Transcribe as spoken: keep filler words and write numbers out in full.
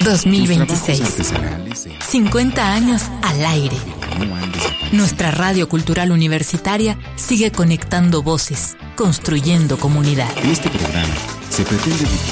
dos mil veintiséis. cincuenta años al aire. Nuestra radio cultural universitaria sigue conectando voces, construyendo comunidad. En este programa se pretende